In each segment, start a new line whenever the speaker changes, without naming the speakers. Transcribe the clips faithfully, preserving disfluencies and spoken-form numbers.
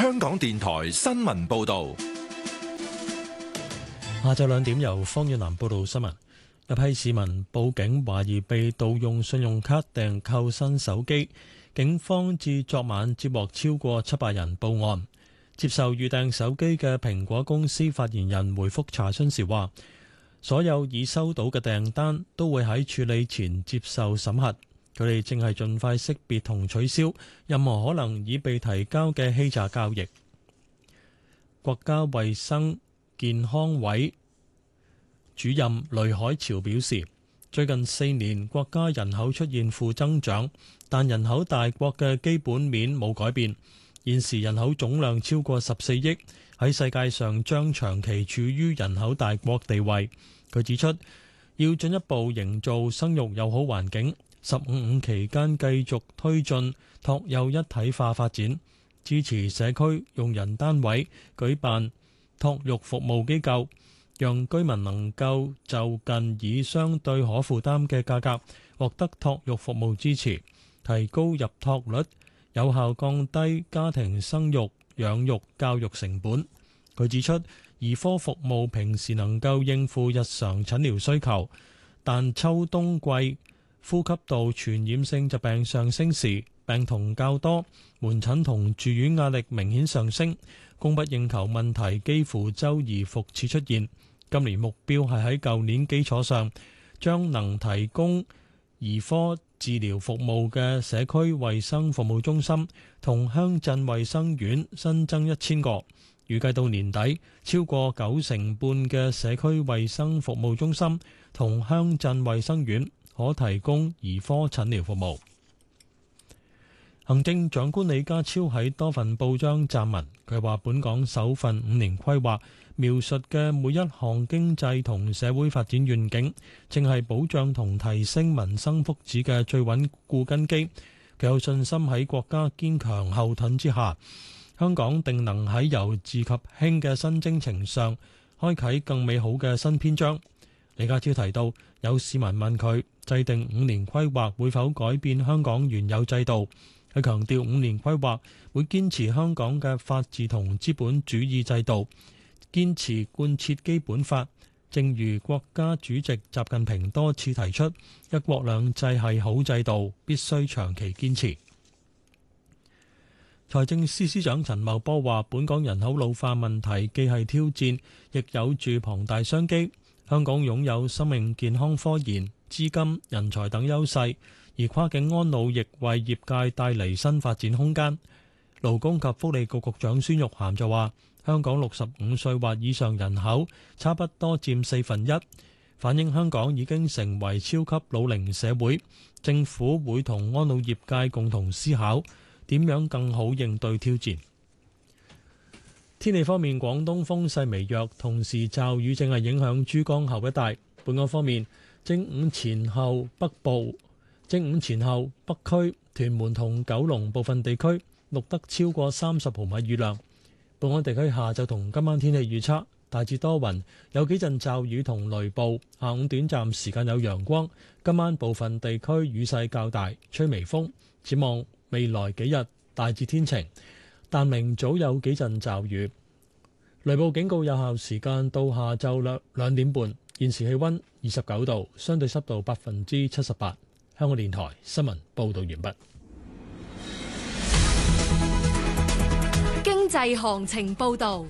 香港電台新聞報道。
下晝兩點由方遠南報道新聞。一批市民報警，懷疑被盜用信用卡訂購新手機。警方至昨晚接獲超過七百人報案。接受預訂手機嘅蘋果公司發言人回覆查詢時話，所有已收到嘅訂單都會喺處理前接受審核。佢哋正係盡快識別同取消任何可能已被提交嘅欺詐交易。國家衛生健康委主任雷海潮表示，最近四年國家人口出現負增長，但人口大國嘅基本面冇改變。現時人口總量超過十四億，喺世界上將長期處於人口大國地位。佢指出，要進一步營造生育友好環境，十五五期間繼續推進托幼一體化發展，支持社區用人單位舉辦托育服務機構，讓居民能夠就近以相對可負擔嘅價格獲得托育服務支持，提高入托率，有效降低家庭生育、養育、教育成本。佢指出，兒科服務平時能夠應付日常診療需求，但秋冬季呼吸道傳染性疾病上升時，病童較多，門診同住院壓力明顯上升，供不應求問題幾乎周而復始出現。今年目標係喺舊年基礎上，將能提供兒科治療服務嘅社區衛生服務中心同鄉鎮衛生院新增一千個。預計到年底，超過九成半嘅社區衛生服務中心同鄉鎮衛生院可提供兒科診療服務。行政長官李家超喺多份報章撰文，佢話本港首份五年規劃描述嘅每一項經濟同社會發展願景，正係保障同提升民生福祉嘅最穩固根基。佢有信心喺國家堅強後盾之下，香港定能喺由治及興嘅新征程上，開啟更美好嘅新篇章。李家超提到，有市民問佢制定五年規劃會否改變香港原有制度，佢強調五年規劃會堅持香港嘅法治同資本主義制度，堅持貫徹基本法。正如國家主席習近平多次提出，一國兩制係好制度，必須長期堅持。財政司司長陳茂波話，本港人口老化問題既係挑戰，亦有住龐大商機。香港擁有生命健康科研、資金、人才等優勢，而跨境安老亦為業界帶嚟新發展空間。勞工及福利局局長孫玉菡就話，香港六十五歲或以上人口差不多佔四分一，反映香港已經成為超級老齡社會。政府會同安老業界共同思考點樣更好應對挑戰。天氣方面，廣東風勢微弱，同時驟雨正係影響珠江口一帶。本港方面，正午前後北部、正午前後北區、屯門同九龍部分地區錄得超過三十毫米雨量。本港地區下晝同今晚天氣預測，大致多雲，有幾陣驟雨同雷暴，下午短暫時間有陽光。今晚部分地區雨勢較大，吹微風。展望未來幾日大致天晴，但明早有幾陣驟雨。雷暴警告有效時間到下晝兩兩點半。現時氣溫二十九度，相對濕度百分之七十八。香港電台新聞報道完畢。
經濟行情報道。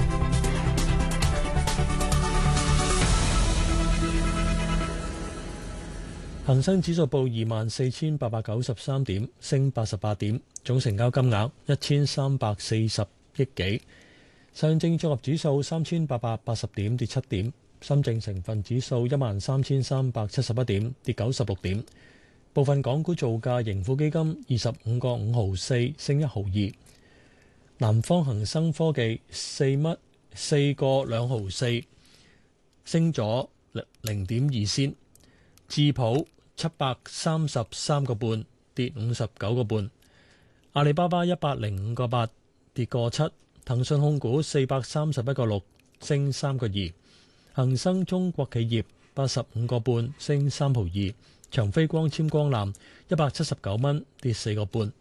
恒生指數報二萬四千八百九十三點，升八十八點，總成交金額一千三百四十億幾。上證綜合指數三千八百八十點，跌七點。深證成分指數一萬三千三百七十一點，跌九十六點。部分港股造價，盈富基金二十五個五毫四，升一毫二。南方恒生科技四蚊四個兩毫四，升咗零點二仙。智普七百三十三個半，跌五十九個半。阿里巴巴一百零五個八，跌個七。騰訊控股四百三十一個六，升三個二。恒生中國企業八十五個半，升三毫二。長飛光纖光纜一百七十九蚊，跌四個半。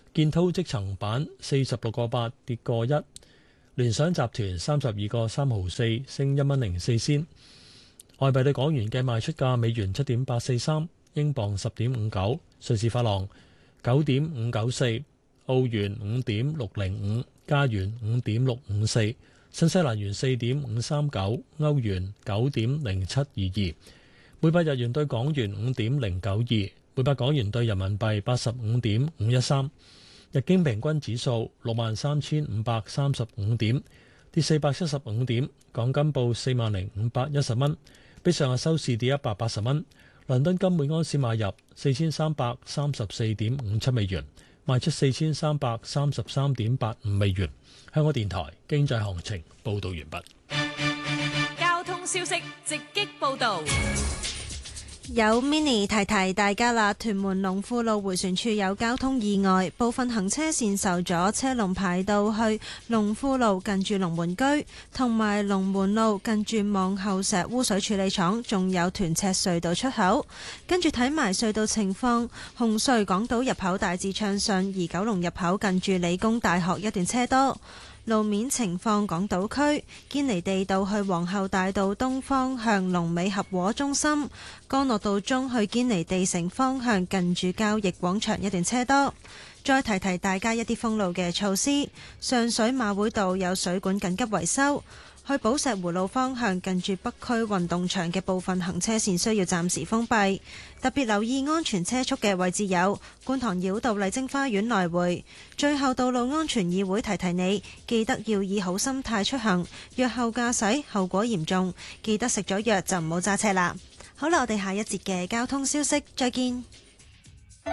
建滔積層板四十六個八跌個一，聯想集團三十二個三毫四升一蚊零四仙。外幣對港元嘅賣出價：美元七點八四三，英鎊十點五九，瑞士法郎九點五九四，澳元五點六零五，加元五點六五四，新西蘭元四點五三九，歐元九點零七二二，每百日元對港元五點零九二，每百港元對人民幣八十五點五一三。日經平均指數六萬三千五百三十五點，跌四百七十五點。港金報四萬零五百一十蚊，比上日收市跌一百八十蚊。倫敦金每安士買入四千三百三十四點五七美元，賣出四千三百三十三點八五美元。香港電台經濟行情報道完畢。
交通消息直擊報道。
有 mini 提提大家啦，屯門龍富路迴旋處有交通意外，部分行車線受阻，車龍排到去龍富路近住龍門居，同埋龍門路近住望後石污水處理廠，仲有屯赤隧道出口。跟住睇埋隧道情況，紅隧港島入口大致暢順，而九龍入口近住理工大學一段車多。路面情況，港島區堅尼地道去皇后大道東方向龍尾合和中心，干諾道中去堅尼地城方向近住交易廣場一段車多。再提提大家一啲封路嘅措施，上水馬會道有水管緊急維修，去寶石湖路方向近住北區運動場嘅部分行車線需要暫時封閉，特別留意安全車速嘅位置有觀塘繞道麗晶花園來回。最後，道路安全議會提提你，記得要以好心態出行，藥後駕駛後果嚴重，記得食咗藥就唔好揸車啦。好啦，我哋下一節嘅交通消息再見。